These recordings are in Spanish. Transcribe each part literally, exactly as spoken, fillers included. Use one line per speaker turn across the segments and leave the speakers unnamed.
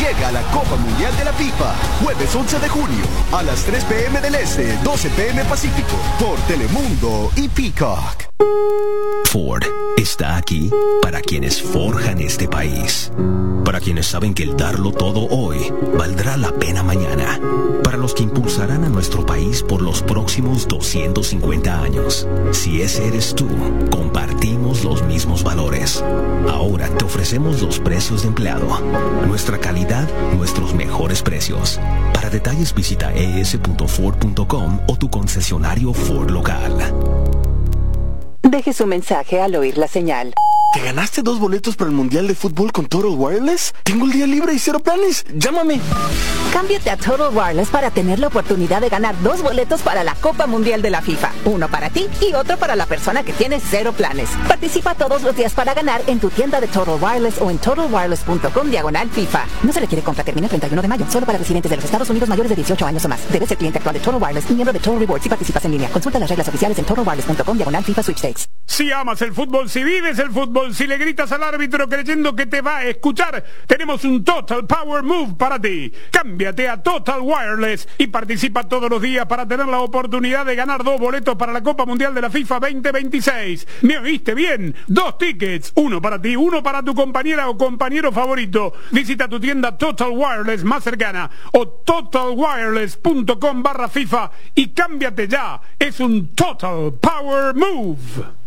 Llega la Copa Mundial de la FIFA, jueves once de junio, a las tres pe eme del Este, doce pe eme Pacífico, por Telemundo y Peacock.
Ford está aquí para quienes forjan este país, para quienes saben que el darlo todo hoy valdrá la pena mañana, para los que impulsarán a nuestro país por los próximos doscientos cincuenta años. Si ese eres tú, compartimos los mismos valores. Ahora te ofrecemos los precios de empleado, nuestra calidad, nuestros mejores precios. Para detalles visita e ese punto ford punto com o tu concesionario Ford local.
Deje su mensaje al oír la señal.
¿Te ganaste dos boletos para el Mundial de Fútbol con Total Wireless? Tengo el día libre y cero planes. Llámame.
Cámbiate a Total Wireless para tener la oportunidad de ganar dos boletos para la Copa Mundial de la FIFA. Uno para ti y otro para la persona que tiene cero planes. Participa todos los días para ganar en tu tienda de Total Wireless o en total wireless punto com diagonal FIFA. No se requiere compra, termina el treinta y uno de mayo. Solo para residentes de los Estados Unidos mayores de dieciocho años o más. Debes ser cliente actual de Total Wireless y miembro de Total Rewards si participas en línea. Consulta las reglas oficiales en total wireless punto com diagonal FIFA Sweepstakes.
Si amas el fútbol, si vives el fútbol, si le gritas al árbitro creyendo que te va a escuchar, tenemos un Total Power Move para ti. Cámbiate a Total Wireless y participa todos los días para tener la oportunidad de ganar dos boletos para la Copa Mundial de la FIFA veinte veintiséis. ¿Me oíste bien? Dos tickets, uno para ti, uno para tu compañera o compañero favorito. Visita tu tienda Total Wireless más cercana o total wireless punto com barra FIFA y cámbiate ya. Es un Total Power Move.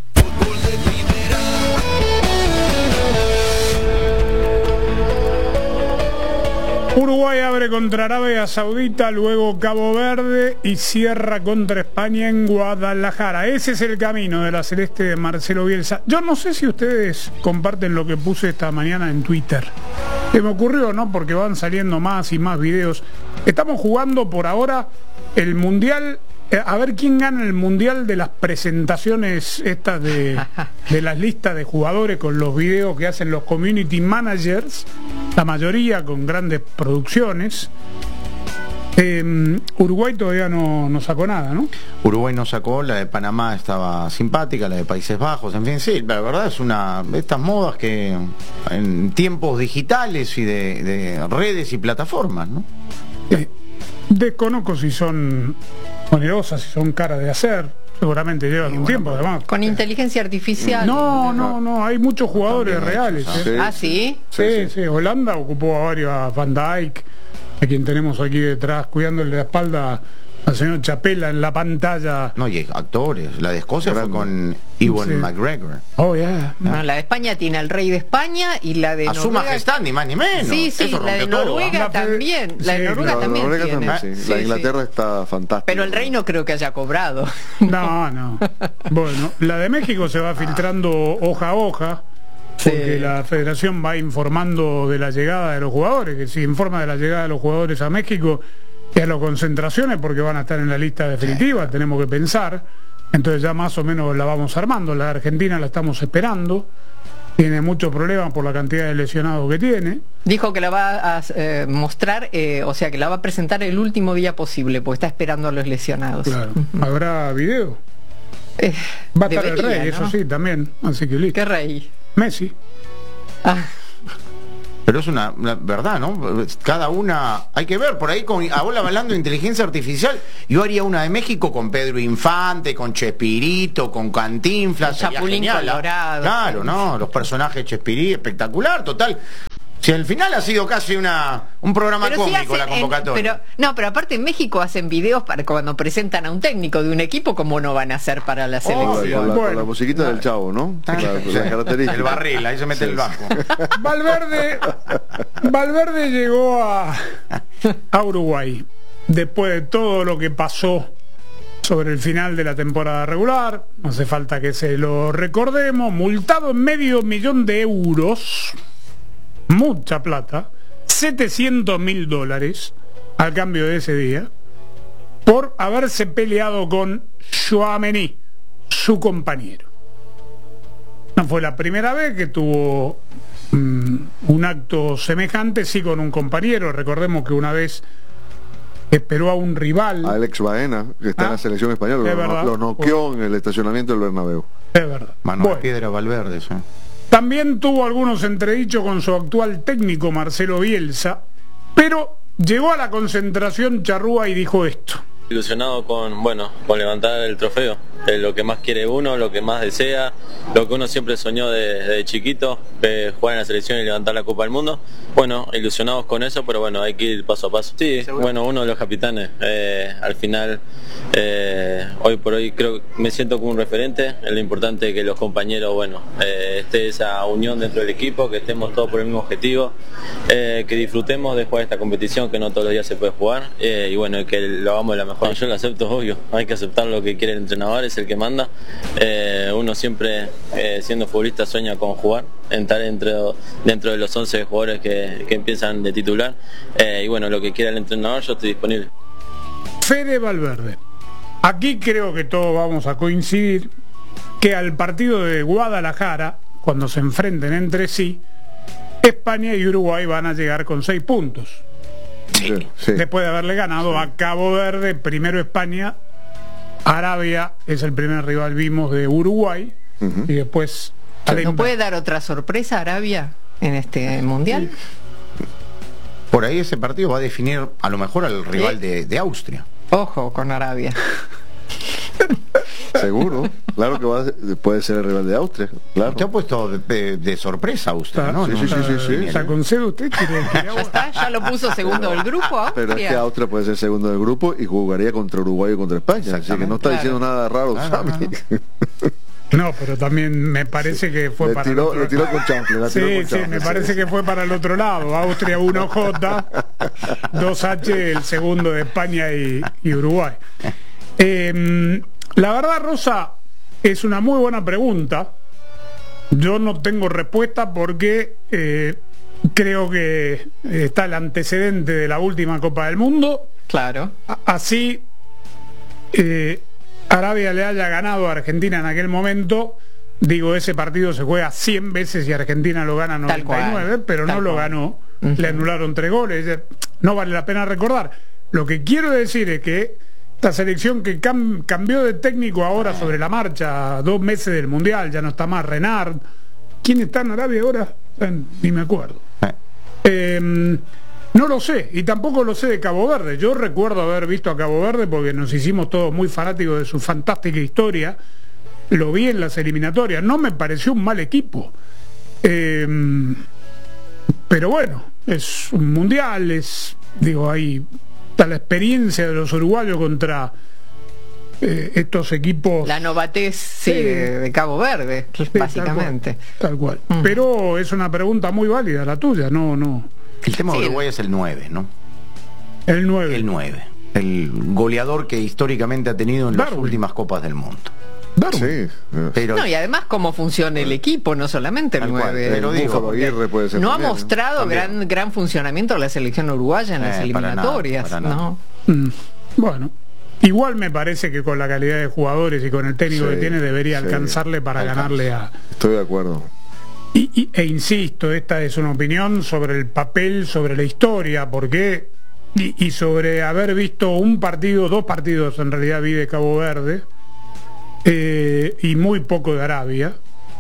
Uruguay abre contra Arabia Saudita, luego Cabo Verde y cierra contra España en Guadalajara. Ese es el camino de la celeste de Marcelo Bielsa. Yo no sé si ustedes comparten lo que puse esta mañana en Twitter. Se me ocurrió, ¿no? Porque van saliendo más y más videos. Estamos jugando por ahora el Mundial. A ver quién gana el Mundial de las presentaciones estas de, de las listas de jugadores con los videos que hacen los community managers, la mayoría con grandes producciones. Eh, Uruguay todavía no, no sacó nada, ¿no?
Uruguay no sacó, la de Panamá estaba simpática, la de Países Bajos, en fin, sí, la verdad es una de estas modas que en tiempos digitales y de, de redes y plataformas, ¿no?
Eh, desconozco si son onerosas, si son caras de hacer, seguramente llevan un bueno, tiempo además.
Con inteligencia artificial.
No, no, no, hay muchos jugadores también reales.
Hechos, ¿eh? Ah, ¿sí?
Sí, sí, sí, Holanda ocupó a varios, a Van Dijk, a quien tenemos aquí detrás cuidándole la espalda al señor Chapela en la pantalla.
No, y actores, la de Escocia fue con Ewan sí. McGregor.
Oh, yeah.
No, la de España tiene al rey de España y la de
a
Noruega...
su majestad, ni más ni menos.
Sí, sí,
eso
la de Noruega todo. también. La de sí, Noruega
la
también
Noruega
tiene.
También, sí. Sí, la Inglaterra sí. está fantástica.
Pero el rey no creo que haya cobrado.
No, no. Bueno, la de México se va filtrando hoja a hoja, porque sí. la federación va informando de la llegada de los jugadores, que si informa de la llegada de los jugadores a México y a las concentraciones, porque van a estar en la lista definitiva, sí. tenemos que pensar, entonces ya más o menos la vamos armando. La Argentina la estamos esperando, tiene muchos problemas por la cantidad de lesionados que tiene.
Dijo que la va a eh, mostrar, eh, o sea que la va a presentar el último día posible, porque está esperando a los lesionados.
Claro. ¿Habrá video?
Eh,
va a estar
debería,
el rey,
¿no?
Eso sí, también, así que listo.
¿Qué rey?
Messi.
Ah.
Pero es una, una verdad, ¿no? Cada una, hay que ver, por ahí con, ahora hablando de inteligencia artificial, yo haría una de México con Pedro Infante, con Chespirito, con Cantinflas,
Chapulín Colorado.
Claro, ¿no? Los personajes Chespirito, espectacular, total. Si al final ha sido casi una un programa pero cómico si la convocatoria.
En, pero, no, pero aparte en México hacen videos para cuando presentan a un técnico de un equipo, como no van a hacer para la selección.
Oh, con, la, bueno. con la musiquita no. del Chavo, ¿no?
Ah,
la,
sí.
la característica.
El barril, ahí se mete sí, el bajo.
Valverde, Valverde llegó a, a Uruguay después de todo lo que pasó sobre el final de la temporada regular. No hace falta que se lo recordemos. Multado en medio millón de euros. Mucha plata, setecientos mil dólares al cambio de ese día, por haberse peleado con Tchouaméni, su compañero. No fue la primera vez que tuvo um, un acto semejante, sí, con un compañero. Recordemos que una vez esperó a un rival,
Alex Baena, que está ah, en la selección española, lo, lo noqueó en el estacionamiento del Bernabéu.
Es verdad.
Mano
bueno.
de piedra Valverde, ¿sí?
También tuvo algunos entredichos con su actual técnico Marcelo Bielsa, Pero llegó a la concentración Charrúa y dijo esto.
Ilusionado con, bueno, con levantar el trofeo, es lo que más quiere uno, lo que más desea, lo que uno siempre soñó desde de chiquito, eh, jugar en la selección y levantar la Copa del Mundo. Bueno, ilusionados con eso, pero bueno, hay que ir paso a paso. Sí, bueno, uno de los capitanes, eh, al final, eh, hoy por hoy creo que me siento como un referente, es lo importante que los compañeros, bueno, eh, esté esa unión dentro del equipo, que estemos todos por el mismo objetivo, eh, que disfrutemos de jugar esta competición, que no todos los días se puede jugar, eh, y bueno, que lo hagamos de la mejor. Yo lo acepto, obvio, hay que aceptar lo que quiere el entrenador, es el que manda. Eh, uno siempre, eh, siendo futbolista, sueña con jugar, entrar dentro, dentro de los once jugadores que, que empiezan de titular. Eh, y bueno, lo que quiera el entrenador, yo estoy disponible.
Fede Valverde. Aquí creo que todos vamos a coincidir que al partido de Guadalajara, cuando se enfrenten entre sí, España y Uruguay van a llegar con seis puntos. Sí, sí. Después de haberle ganado sí. a Cabo Verde, primero España, Arabia es el primer rival, vimos, de Uruguay, uh-huh. y después...
¿No puede dar otra sorpresa Arabia en este mundial?
Sí. Por ahí ese partido va a definir a lo mejor al rival ¿Sí? de, de Austria.
Ojo con Arabia.
Seguro, claro que va a, puede ser el rival de Austria, claro.
Usted ha puesto de, de, de sorpresa a Austria, ¿no?
Sí,
¿no?
sí, sí, sí, sí.
O sea, concede usted que
ya está, ya lo puso segundo del grupo, Austria.
Pero es que Austria puede ser segundo del grupo y jugaría contra Uruguay o contra España, así que no está claro. diciendo nada raro,
claro,
Sammy.
No, pero también me parece que fue
le
para
tiró,
el otro
le tiró con chanfle, la tiró
sí,
con
sí,
chanfle,
me
sí.
parece que fue para el otro lado. Austria uno J, dos H, el segundo de España y, y Uruguay. Eh, la verdad, Rosa, es una muy buena pregunta. Yo no tengo respuesta porque eh, creo que está el antecedente de la última Copa del Mundo.
Claro.
Así eh, Arabia le haya ganado a Argentina en aquel momento, digo, ese partido se juega cien veces y Argentina lo gana noventa y nueve, pero no lo ganó. Uh-huh. Le anularon tres goles. No vale la pena recordar. Lo que quiero decir es que esta selección que cam cambió de técnico ahora sobre la marcha, dos meses del Mundial, ya no está más Renard. ¿Quién está en Arabia ahora? Eh, ni me acuerdo. Eh, no lo sé, y tampoco lo sé de Cabo Verde. Yo recuerdo haber visto a Cabo Verde porque nos hicimos todos muy fanáticos de su fantástica historia. Lo vi en las eliminatorias. No me pareció un mal equipo. Eh, pero bueno, es un Mundial, es, digo, ahí... la experiencia de los uruguayos contra eh, estos equipos,
la novatez sí, sí, de, de Cabo Verde, sí, básicamente
tal cual, tal cual. Uh-huh. Pero es una pregunta muy válida la tuya. No, no.
El tema de
sí.
Uruguay es el nueve, ¿no?
El nueve.
El nueve. El goleador que históricamente ha tenido en Darwin. Las últimas Copas del Mundo.
Sí,
pero no, y además cómo funciona el equipo, no solamente el nueve.
Pero digo,
puede ser
no
también,
ha mostrado ¿no? gran gran funcionamiento de la selección uruguaya en eh, las eliminatorias, para nada, para nada.
¿no? Mm, bueno, igual me parece que con la calidad de jugadores y con el técnico sí, que tiene debería sí, alcanzarle para alcanza. ganarle a...
Estoy de acuerdo.
Y, y, e insisto, esta es una opinión sobre el papel, sobre la historia, porque y, y sobre haber visto un partido, dos partidos en realidad vi de Cabo Verde. Eh, y muy poco de Arabia.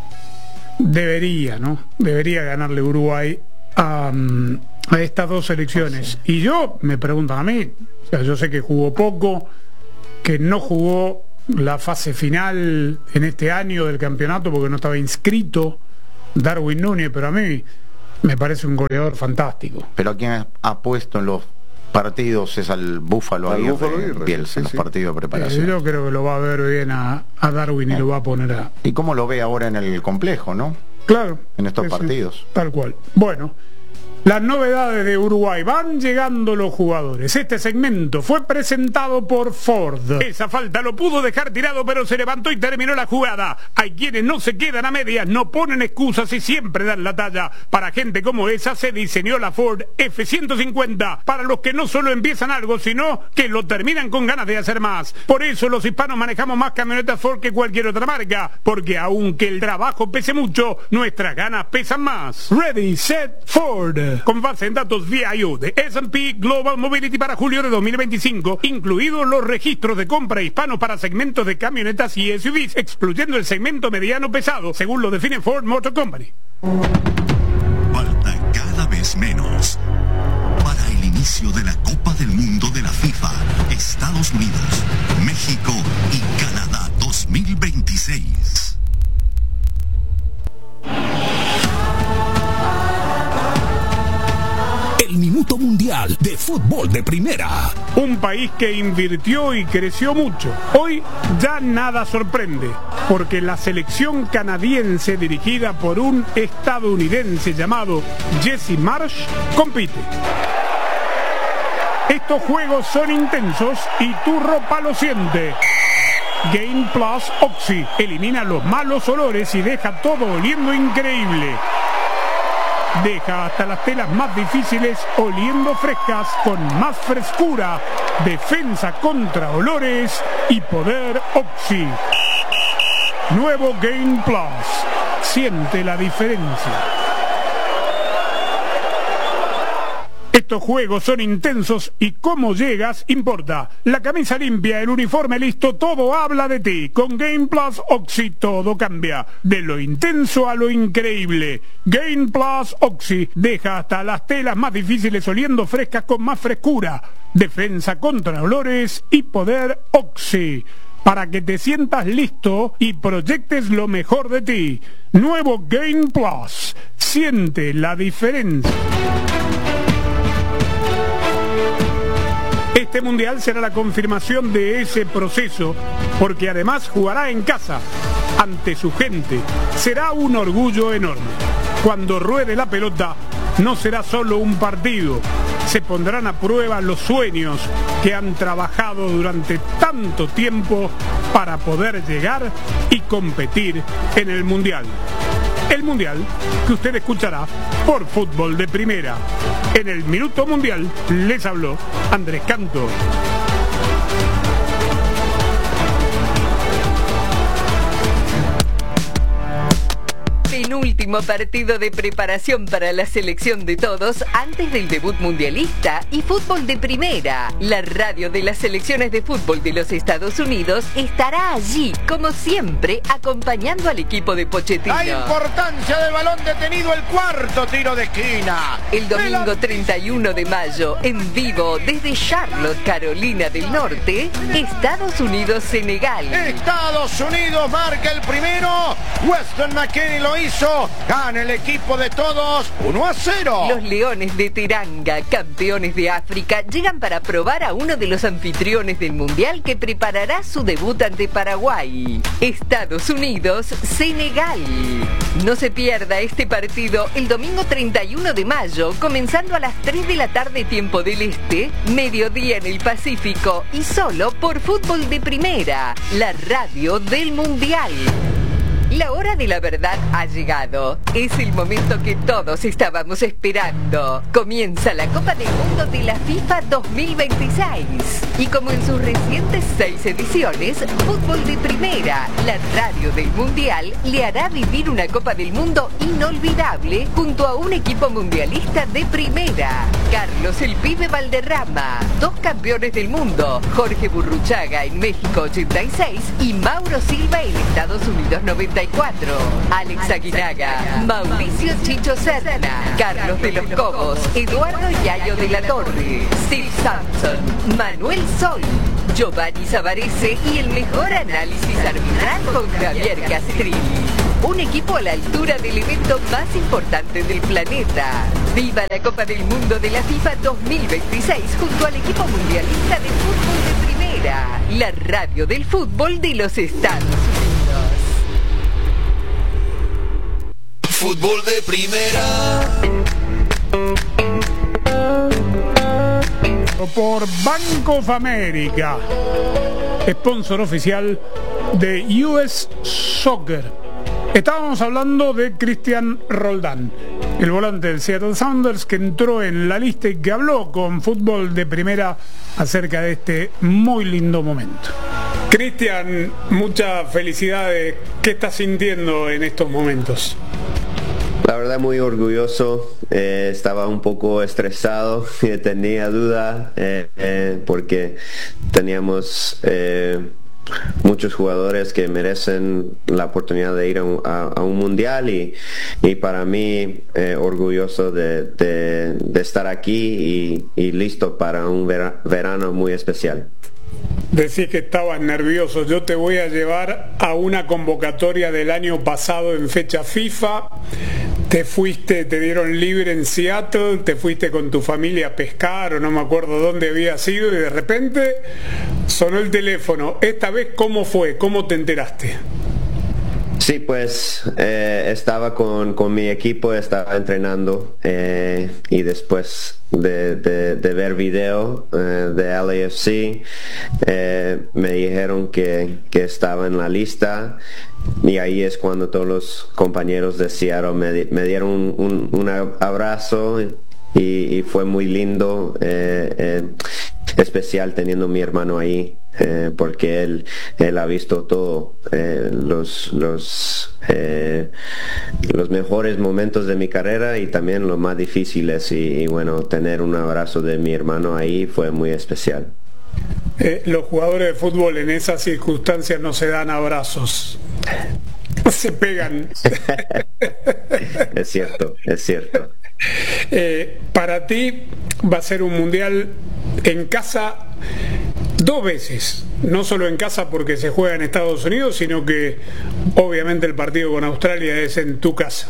Debería, ¿no? Debería ganarle Uruguay a, a estas dos selecciones. Y yo, me preguntan a mí, o sea, yo sé que jugó poco, que no jugó la fase final en este año del campeonato porque no estaba inscrito Darwin Núñez, pero a mí me parece un goleador fantástico.
Pero a quien ha puesto en los partidos es al Búfalo Aguirre, Búfalo Bielsa, sí, en los sí. partidos de preparación.
Eh, yo creo que lo va a ver bien a, a Darwin eh. y lo va a poner a...
¿Y cómo lo ve ahora en el complejo, no?
Claro.
En estos sí, partidos.
Sí, tal cual. Bueno, las novedades de Uruguay. Van llegando los jugadores. Este segmento fue presentado por Ford. Esa falta lo pudo dejar tirado, pero se levantó y terminó la jugada. Hay quienes no se quedan a medias, no ponen excusas y siempre dan la talla. Para gente como esa se diseñó la Ford F ciento cincuenta. Para los que no solo empiezan algo, sino que lo terminan con ganas de hacer más. Por eso los hispanos manejamos más camionetas Ford que cualquier otra marca. Porque aunque el trabajo pese mucho, nuestras ganas pesan más. Ready, set, Ford. Con base en datos V I U de S and P Global Mobility para julio de dos mil veinticinco, incluidos los registros de compra hispanos para segmentos de camionetas y S U Vs, excluyendo el segmento mediano pesado, según lo define Ford Motor Company.
Falta cada vez menos para el
inicio de la Copa del Mundo de la FIFA, Estados Unidos, México y Canadá dos mil veintiséis.
El Minuto Mundial de Fútbol de Primera.
Un país que invirtió y creció mucho. Hoy ya nada sorprende, porque la selección canadiense dirigida por un estadounidense llamado Jesse Marsh compite. Estos juegos son intensos y tu ropa lo siente. Gain Plus Oxy elimina los malos olores y deja todo oliendo increíble. Deja hasta las telas más difíciles oliendo frescas con más frescura, defensa contra olores y poder Oxy. Nuevo Gain Plus. Siente la diferencia. Estos juegos son intensos y cómo llegas importa. La camisa limpia, el uniforme listo, todo habla de ti. Con Gain Plus Oxy todo cambia. De lo intenso a lo increíble. Gain Plus Oxy deja hasta las telas más difíciles oliendo frescas con más frescura. Defensa contra olores y poder Oxy. Para que te sientas listo y proyectes lo mejor de ti. Nuevo Gain Plus. Siente la diferencia. Este mundial será la confirmación de ese proceso, porque además jugará en casa, ante su gente. Será un orgullo enorme. Cuando ruede la pelota, no será solo un partido. Se pondrán a prueba los sueños que han trabajado durante tanto tiempo para poder llegar y competir en el mundial. El mundial que usted escuchará por Fútbol de Primera. En el Minuto Mundial les habló Andrés Canto.
Penúltimo partido de preparación para la selección de todos antes del debut mundialista y Fútbol de Primera. La radio de las selecciones de fútbol de los Estados Unidos estará allí, como siempre, acompañando al equipo de Pochettino.
La importancia del balón detenido, el cuarto tiro de esquina.
El domingo treinta y uno de mayo, en vivo desde Charlotte, Carolina del Norte, Estados Unidos-Senegal.
Estados Unidos marca el primero. Weston McKennie lo hizo. Gana el equipo de todos uno a cero.
Los Leones de Teranga, campeones de África, llegan para probar a uno de los anfitriones del Mundial que preparará su debut ante Paraguay. Estados Unidos, Senegal. No se pierda este partido el domingo treinta y uno de mayo, comenzando a las tres de la tarde tiempo del Este, mediodía en el Pacífico y solo por Fútbol de Primera, la radio del Mundial. La hora de la verdad ha llegado. Es el momento que todos estábamos esperando. Comienza la Copa del Mundo de la FIFA dos mil veintiséis. Y como en sus recientes seis ediciones, Fútbol de Primera, la radio del Mundial, le hará vivir una Copa del Mundo inolvidable junto a un equipo mundialista de primera. Carlos el Pibe Valderrama, dos campeones del mundo, Jorge Burruchaga en México ochenta y seis y Mauro Silva en Estados Unidos noventa y cuatro. Alex Aguinaga, Mauricio Chicho Serna, Carlos de los Cobos, Eduardo Yayo de la Torre, Steve Sampson, Manuel Sol, Giovanni Savarese y el mejor análisis arbitral con Javier Castrilli. Un equipo a la altura del evento más importante del planeta. ¡Viva la Copa del Mundo de la FIFA dos mil veintiséis junto al equipo mundialista de fútbol de primera! La radio del fútbol de los Estados Unidos.
Fútbol de Primera.
Por Bank of America, sponsor oficial de U S Soccer. Estábamos hablando de Cristian Roldán, el volante del Seattle Sounders, que entró en la lista y que habló con Fútbol de Primera acerca de este muy lindo momento. Cristian, muchas felicidades. ¿Qué estás sintiendo en estos momentos?
La verdad muy orgulloso, eh, estaba un poco estresado, tenía duda eh, eh, porque teníamos eh, muchos jugadores que merecen la oportunidad de ir a un, a, a un mundial y, y para mí eh, orgulloso de, de, de estar aquí y, y listo para un vera, verano muy especial.
Decís que estabas nervioso. Yo te voy a llevar a una convocatoria del año pasado en fecha FIFA. Te fuiste, te dieron libre en Seattle, te fuiste con tu familia a pescar o no me acuerdo dónde había sido y de repente sonó el teléfono. Esta vez, ¿cómo fue? ¿Cómo te enteraste?
Sí, pues eh, estaba con, con mi equipo, estaba entrenando eh, y después de, de, de ver video eh, de L A F C eh, me dijeron que, que estaba en la lista y ahí es cuando todos los compañeros de Seattle me, me dieron un, un, un abrazo y, y fue muy lindo, eh, eh, especial teniendo mi hermano ahí. Eh, porque él, él ha visto todo, eh, los, los, eh, los mejores momentos de mi carrera y también los más difíciles y, y bueno, tener un abrazo de mi hermano ahí fue muy especial.
Eh, los jugadores de fútbol en esas circunstancias no se dan abrazos, se pegan.
Es cierto, es cierto.
Eh, para ti va a ser un mundial en casa dos veces, no solo en casa porque se juega en Estados Unidos, sino que obviamente el partido con Australia es en tu casa.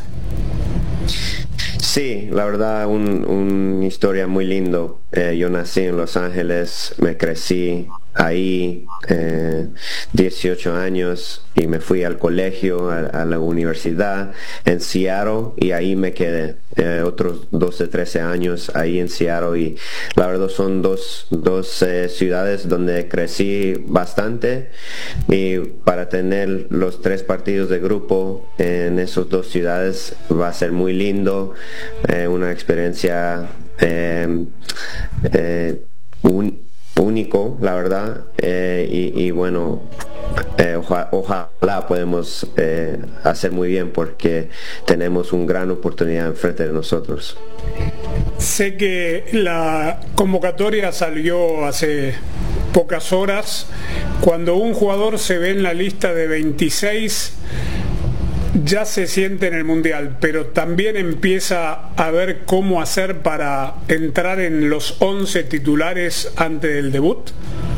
Sí, la verdad, una un historia muy lindo. Eh, yo nací en Los Ángeles, me crecí ahí, eh, dieciocho años, y me fui al colegio, a, a la universidad en Seattle y ahí me quedé. Eh, otros doce, trece años ahí en Seattle y la verdad son dos, dos eh, ciudades donde crecí bastante y para tener los tres partidos de grupo en esas dos ciudades va a ser muy lindo, eh, una experiencia eh, eh, un, único, la verdad, eh, y, y bueno, eh, oja, ojalá podemos eh, hacer muy bien porque tenemos una gran oportunidad enfrente de nosotros.
Sé que la convocatoria salió hace pocas horas. Cuando un jugador se ve en la lista de veintiséis ya se siente en el mundial, pero también empieza a ver cómo hacer para entrar en los once titulares antes del debut.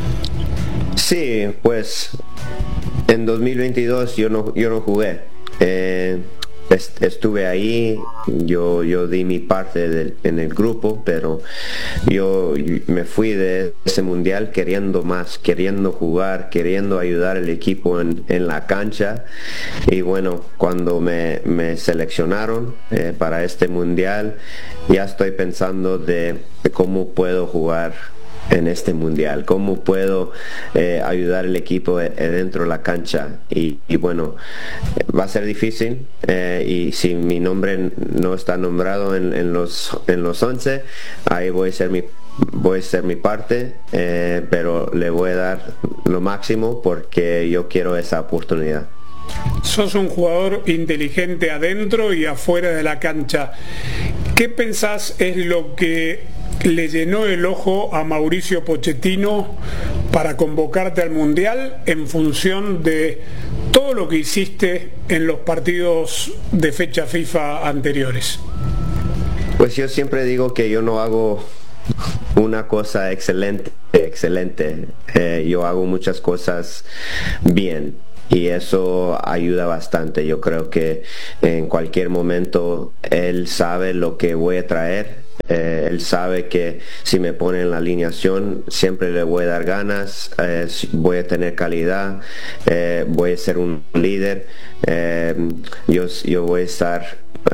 Sí, pues en dos mil veintidós yo no yo no jugué. Eh, estuve ahí, yo yo di mi parte de, en el grupo, pero yo me fui de ese mundial queriendo más, queriendo jugar, queriendo ayudar al equipo en, en la cancha y bueno, cuando me, me seleccionaron eh, para este mundial ya estoy pensando de, de cómo puedo jugar en este mundial, cómo puedo eh, ayudar al equipo dentro de la cancha y, y bueno, va a ser difícil eh, y si mi nombre no está nombrado en, en los en los once, ahí voy a ser mi voy a hacer mi parte, eh, pero le voy a dar lo máximo porque yo quiero esa oportunidad.
Sos un jugador inteligente adentro y afuera de la cancha. ¿Qué pensás es lo que le llenó el ojo a Mauricio Pochettino para convocarte al Mundial en función de todo lo que hiciste en los partidos de fecha FIFA anteriores?
Pues yo siempre digo que yo no hago una cosa excelente, excelente. Eh, yo hago muchas cosas bien. Y eso ayuda bastante. Yo creo que en cualquier momento él sabe lo que voy a traer. Eh, él sabe que si me pone en la alineación siempre le voy a dar ganas, eh, voy a tener calidad, eh, voy a ser un líder. Eh, yo, yo voy a estar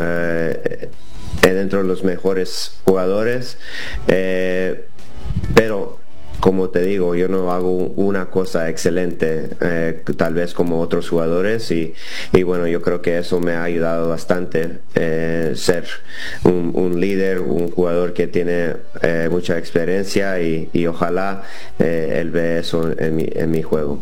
eh, dentro de los mejores jugadores. Eh, pero como te digo, yo no hago una cosa excelente, eh, tal vez como otros jugadores y, y bueno, yo creo que eso me ha ayudado bastante, eh, ser un, un líder, un jugador que tiene eh, mucha experiencia y, y ojalá eh, él ve eso en mi, en mi juego.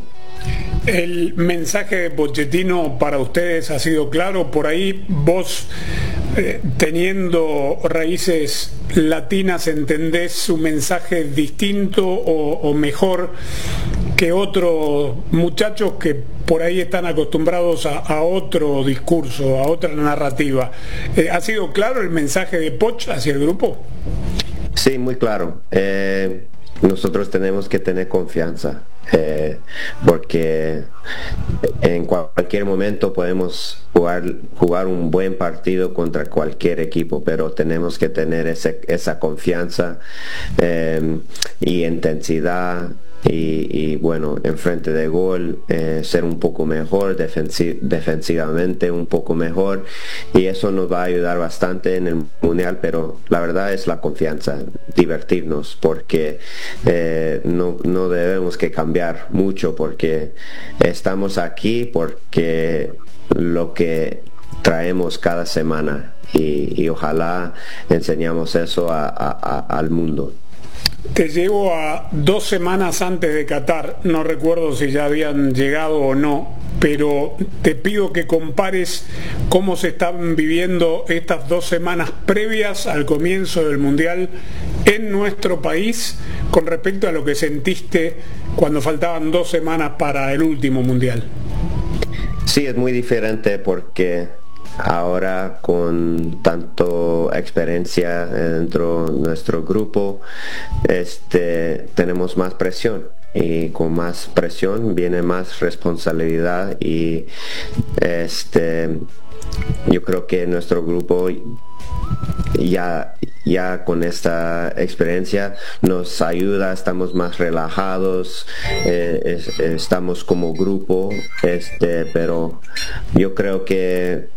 El mensaje de Pochettino para ustedes ha sido claro. Por ahí vos eh, teniendo raíces latinas, ¿entendés su mensaje distinto o, o mejor que otros muchachos que por ahí están acostumbrados a, a otro discurso, a otra narrativa? Eh, ¿Ha sido claro el mensaje de Poch hacia el grupo?
Sí, muy claro. Eh, nosotros tenemos que tener confianza, eh, porque en cualquier momento podemos jugar, jugar un buen partido contra cualquier equipo, pero tenemos que tener ese, esa confianza eh, y intensidad. Y, y bueno, en frente de gol, eh, ser un poco mejor, defensi defensivamente un poco mejor, y eso nos va a ayudar bastante en el Mundial, pero la verdad es la confianza, divertirnos, porque eh, no, no debemos que cambiar mucho, porque estamos aquí porque lo que traemos cada semana, y, y ojalá enseñamos eso a, a, a, al mundo.
Te llevo a dos semanas antes de Qatar, no recuerdo si ya habían llegado o no, pero te pido que compares cómo se están viviendo estas dos semanas previas al comienzo del Mundial en nuestro país con respecto a lo que sentiste cuando faltaban dos semanas para el último Mundial.
Sí, es muy diferente porque ahora con tanto experiencia dentro de nuestro grupo, este, tenemos más presión, y con más presión viene más responsabilidad, y este, yo creo que nuestro grupo ya ya con esta experiencia nos ayuda, estamos más relajados, eh, es, estamos como grupo, este, pero yo creo que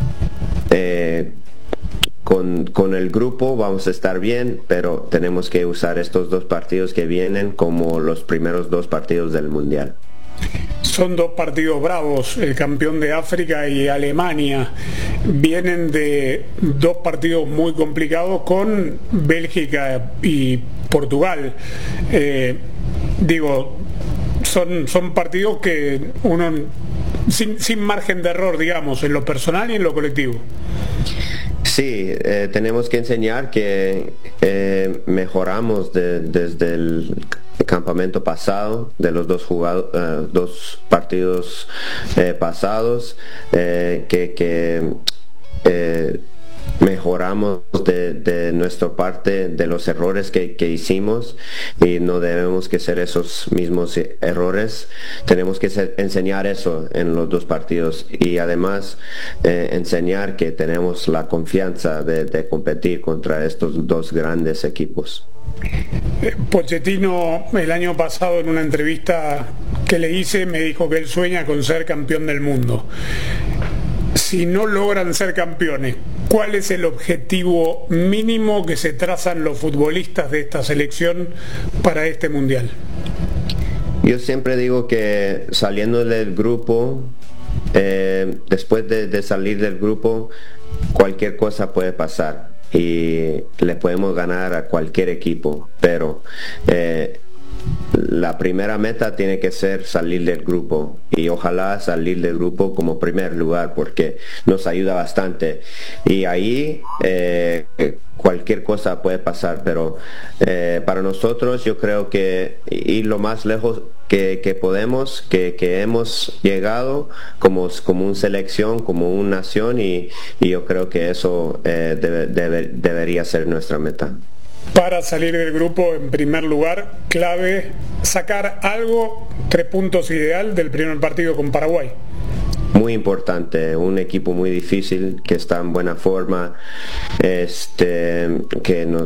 Eh, con, con el grupo vamos a estar bien, pero tenemos que usar estos dos partidos que vienen como los primeros dos partidos del Mundial.
Son dos partidos bravos, el campeón de África y Alemania. Vienen de dos partidos muy complicados con Bélgica y Portugal. Eh, digo, son, son partidos que uno sin, sin margen de error, digamos, en lo personal y en lo colectivo.
Sí, eh, tenemos que enseñar que eh, mejoramos de, desde el campamento pasado, de los dos jugados, uh, dos partidos eh, pasados, eh, que, que eh, mejoramos de, de nuestra parte de los errores que, que hicimos, y no debemos que ser esos mismos errores. Tenemos que ser, enseñar eso en los dos partidos, y además eh, enseñar que tenemos la confianza de, de competir contra estos dos grandes equipos.
Pochettino el año pasado en una entrevista que le hice me dijo que él sueña con ser campeón del mundo. Si no logran ser campeones, ¿cuál es el objetivo mínimo que se trazan los futbolistas de esta selección para este Mundial?
Yo siempre digo que saliendo del grupo, eh, después de, de salir del grupo, cualquier cosa puede pasar y le podemos ganar a cualquier equipo, pero eh, la primera meta tiene que ser salir del grupo, y ojalá salir del grupo como primer lugar, porque nos ayuda bastante, y ahí eh, cualquier cosa puede pasar, pero eh, para nosotros yo creo que ir lo más lejos que, que podemos, que, que hemos llegado como, como una selección, como una nación, y, y yo creo que eso eh, debe, debe, debería ser nuestra meta.
Para salir del grupo, en primer lugar, clave sacar algo, tres puntos ideal del primer partido con Paraguay.
Muy importante, un equipo muy difícil que está en buena forma, este, que nos